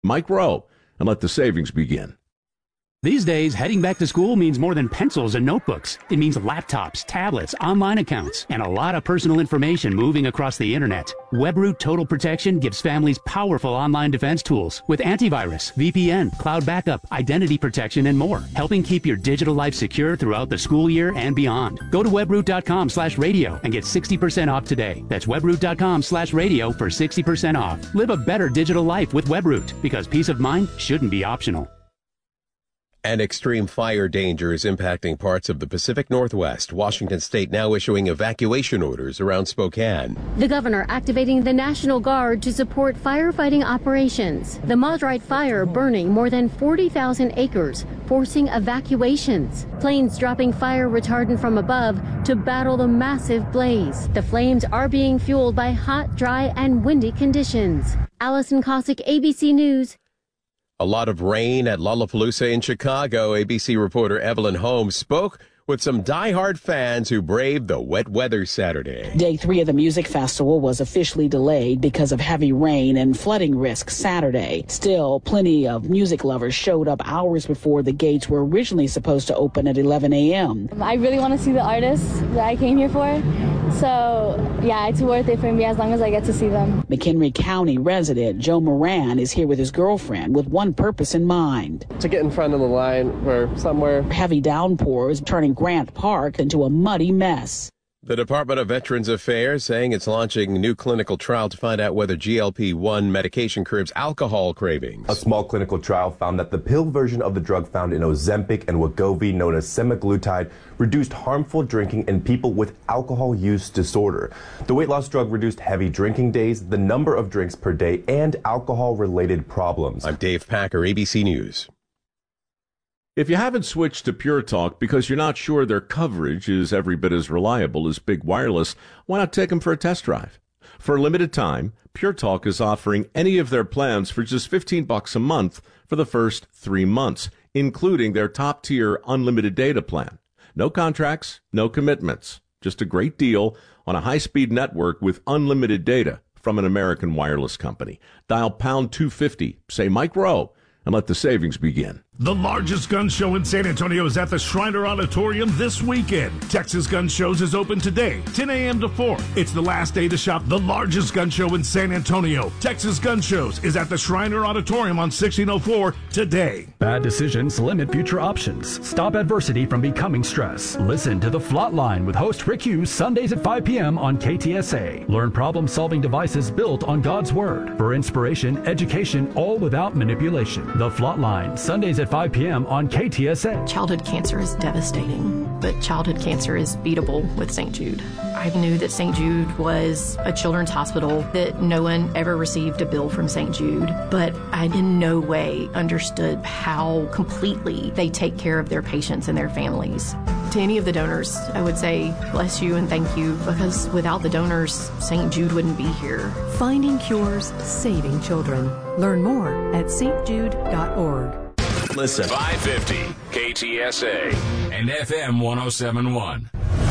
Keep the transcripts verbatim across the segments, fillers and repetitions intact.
Mike Rowe, and let the savings begin. These days, heading back to school means more than pencils and notebooks. It means laptops, tablets, online accounts, and a lot of personal information moving across the internet. WebRoot Total Protection gives families powerful online defense tools with antivirus, V P N, cloud backup, identity protection, and more, helping keep your digital life secure throughout the school year and beyond. Go to webroot.com slash radio and get sixty percent off today. That's webroot.com slash radio for sixty percent off. Live a better digital life with WebRoot, because peace of mind shouldn't be optional. And extreme fire danger is impacting parts of the Pacific Northwest. Washington State now issuing evacuation orders around Spokane. The governor activating the National Guard to support firefighting operations. The Maudrite fire burning more than forty thousand acres, forcing evacuations. Planes dropping fire retardant from above to battle the massive blaze. The flames are being fueled by hot, dry, and windy conditions. Allison Cossack, A B C News. A lot of rain at Lollapalooza in Chicago. A B C reporter Evelyn Holmes spoke with some diehard fans who braved the wet weather Saturday. Day three of the music festival was officially delayed because of heavy rain and flooding risks Saturday. Still, plenty of music lovers showed up hours before the gates were originally supposed to open at eleven a.m. I really want to see the artists that I came here for. So, yeah, it's worth it for me as long as I get to see them. McHenry County resident Joe Moran is here with his girlfriend with one purpose in mind. To get in front of the line or somewhere. Heavy downpours turning Grant Park into a muddy mess. The Department of Veterans Affairs saying it's launching a new clinical trial to find out whether G L P one medication curbs alcohol cravings. A small clinical trial found that the pill version of the drug found in Ozempic and Wegovy, known as semaglutide, reduced harmful drinking in people with alcohol use disorder. The weight loss drug reduced heavy drinking days, the number of drinks per day, and alcohol-related problems. I'm Dave Packer, A B C News. If you haven't switched to Pure Talk because you're not sure their coverage is every bit as reliable as Big Wireless, why not take them for a test drive? For a limited time, Pure Talk is offering any of their plans for just fifteen bucks a month for the first three months, including their top-tier unlimited data plan. No contracts, no commitments, just a great deal on a high-speed network with unlimited data from an American wireless company. Dial pound two fifty, say Mike Rowe, and let the savings begin. The largest gun show in San Antonio is at the Shriner Auditorium this weekend. Texas Gun Shows is open today, ten a.m. to four. It's the last day to shop the largest gun show in San Antonio. Texas Gun Shows is at the Shriner Auditorium on sixteen oh four today. Bad decisions limit future options. Stop adversity from becoming stress. Listen to The Flot Line with host Rick Hughes Sundays at five p.m. on K T S A. Learn problem-solving devices built on God's Word. For inspiration, education, all without manipulation. The Flot Line, Sundays at five p.m. on K T S A. Childhood cancer is devastating, but childhood cancer is beatable with Saint Jude. I knew that Saint Jude was a children's hospital, that no one ever received a bill from Saint Jude, but I in no way understood how completely they take care of their patients and their families. To any of the donors, I would say bless you and thank you, because without the donors, Saint Jude wouldn't be here. Finding cures, saving children. Learn more at s t jude dot org. Listen. five fifty K T S A and F M one oh seven point one.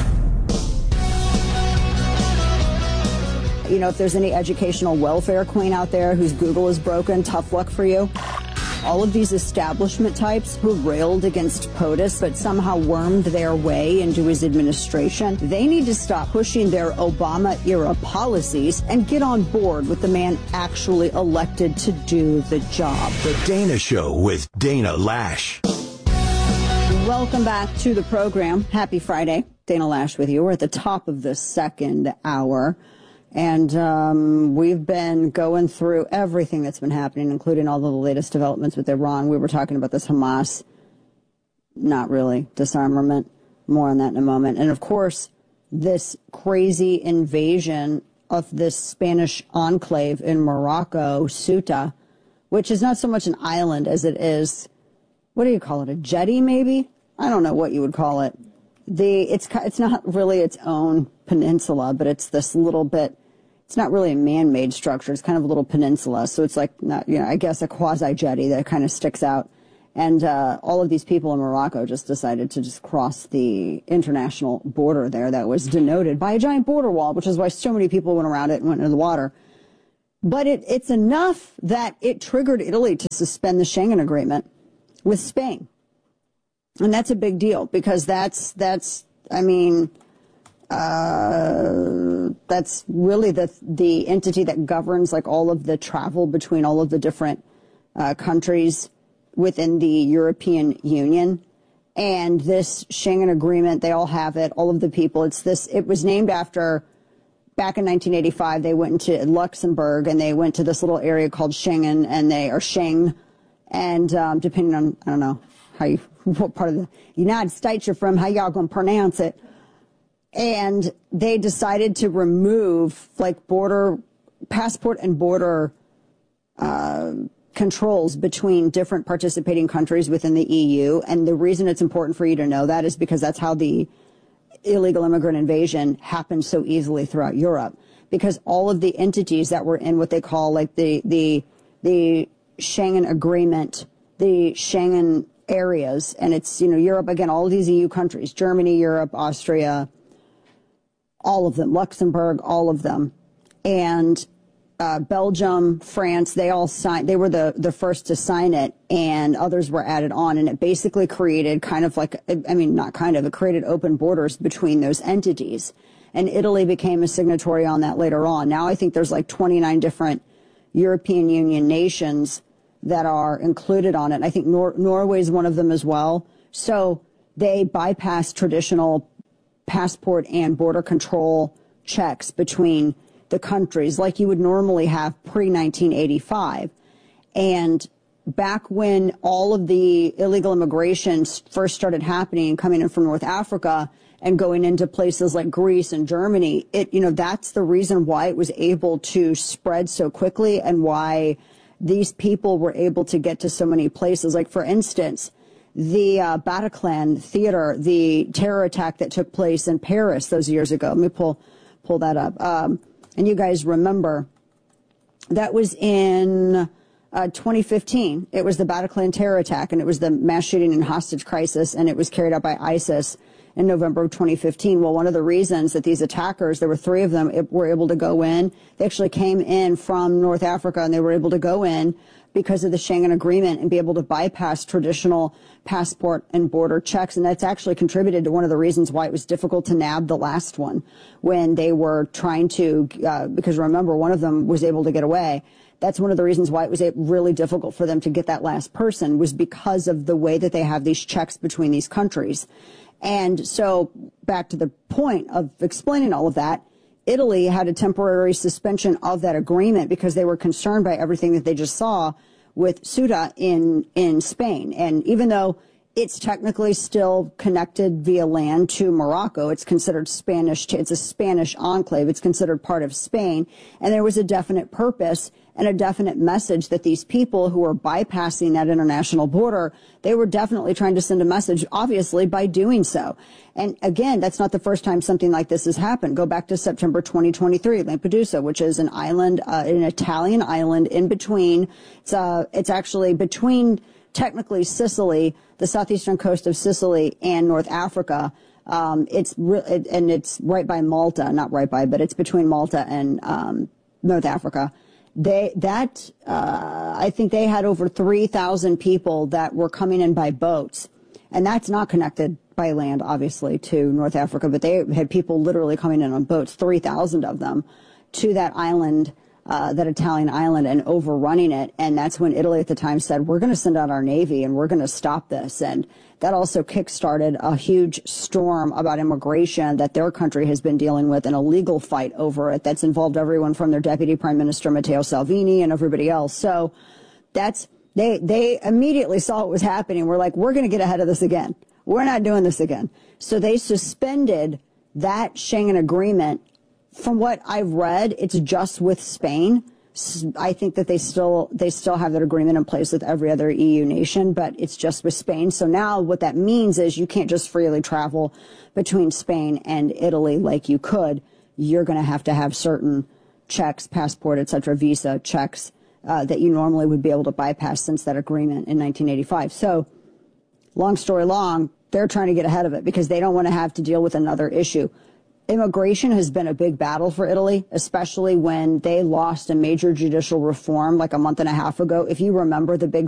You know, if there's any educational welfare queen out there whose Google is broken, tough luck for you. All of these establishment types who railed against POTUS but somehow wormed their way into his administration, they need to stop pushing their Obama-era policies and get on board with the man actually elected to do the job. The Dana Show with Dana Lash. Welcome back to the program. Happy Friday. Dana Lash with you. We're at the top of the second hour. And um, we've been going through everything that's been happening, including all of the latest developments with Iran. We were talking about this Hamas, not really, disarmament. More on that in a moment. And, of course, this crazy invasion of this Spanish enclave in Morocco, Ceuta, which is not so much an island as it is, what do you call it, a jetty maybe? I don't know what you would call it. The it's it's not really its own peninsula, but it's this little bit. It's not really a man-made structure. It's kind of a little peninsula, so it's like not, you know, I guess a quasi-jetty that kind of sticks out. And uh, all of these people in Morocco just decided to just cross the international border there that was denoted by a giant border wall, which is why so many people went around it and went into the water. But it, it's enough that it triggered Italy to suspend the Schengen Agreement with Spain. And that's a big deal because that's, that's I mean, uh, that's really the the entity that governs like all of the travel between all of the different uh, countries within the European Union. And this Schengen Agreement, they all have it, all of the people. It's this, it was named after, back in nineteen eighty-five, they went into Luxembourg and they went to this little area called Schengen and they, or Schengen. And um, depending on, I don't know how you, what part of the United States you're from, how y'all gonna pronounce it. And they decided to remove like border, passport and border uh, controls between different participating countries within the E U. And the reason it's important for you to know that is because that's how the illegal immigrant invasion happened so easily throughout Europe. Because all of the entities that were in what they call like the, the, the Schengen Agreement, the Schengen areas, and it's, you know, Europe, again, all of these E U countries, Germany, Europe, Austria, all of them, Luxembourg, all of them, and uh, Belgium, France, they all signed, they were the, the first to sign it, and others were added on, and it basically created kind of like, I mean, not kind of, it created open borders between those entities, and Italy became a signatory on that later on. Now I think there's like twenty-nine different European Union nations that are included on it. I think Nor- Norway is one of them as well. So they bypass traditional passport and border control checks between the countries like you would normally have pre nineteen eighty-five. And back when all of the illegal immigration first started happening, coming in from North Africa and going into places like Greece and Germany, it, you know, that's the reason why it was able to spread so quickly and why these people were able to get to so many places. Like, for instance, the uh, Bataclan theater, the terror attack that took place in Paris those years ago. Let me pull pull that up. Um, and you guys remember, that was in uh, twenty fifteen. It was the Bataclan terror attack, and it was the mass shooting and hostage crisis, and it was carried out by ISIS in November of twenty fifteen. Well, one of the reasons that these attackers, there were three of them, were able to go in, they actually came in from North Africa, and they were able to go in because of the Schengen Agreement and be able to bypass traditional passport and border checks. And that's actually contributed to one of the reasons why it was difficult to nab the last one when they were trying to, uh, because remember, one of them was able to get away. That's one of the reasons why it was really difficult for them to get that last person, was because of the way that they have these checks between these countries. And so back to the point of explaining all of that, Italy had a temporary suspension of that agreement because they were concerned by everything that they just saw with Ceuta in, in Spain. And even though it's technically still connected via land to Morocco, it's considered Spanish, it's a Spanish enclave, it's considered part of Spain. And there was a definite purpose and a definite message that these people who were bypassing that international border, they were definitely trying to send a message, obviously, by doing so. And again, that's not the first time something like this has happened. Go back to September twenty twenty-three, Lampedusa, which is an island, uh, an Italian island in between. It's, uh, it's actually between technically Sicily, the southeastern coast of Sicily, and North Africa. Um, it's re- it, and it's right by Malta, not right by, but it's between Malta and um, North Africa. They that uh, I think they had over three thousand people that were coming in by boats, and that's not connected by land, obviously, to North Africa. But they had people literally coming in on boats, three thousand of them, to that island, uh, that Italian island, and overrunning it. And that's when Italy at the time said, "We're going to send out our navy and we're going to stop this." And that also kickstarted a huge storm about immigration that their country has been dealing with, and a legal fight over it that's involved everyone from their deputy prime minister, Matteo Salvini, and everybody else. So that's, they, they immediately saw what was happening. We're like, we're going to get ahead of this again. We're not doing this again. So they suspended that Schengen agreement. From what I've read, it's just with Spain. I think that they still they still have that agreement in place with every other E U nation, but it's just with Spain. So now what that means is you can't just freely travel between Spain and Italy like you could. You're going to have to have certain checks, passport, et cetera, visa checks uh, that you normally would be able to bypass since that agreement in nineteen eighty-five. So long story long, they're trying to get ahead of it because they don't want to have to deal with another issue. Immigration has been a big battle for Italy, especially when they lost a major judicial reform like a month and a half ago. If you remember the big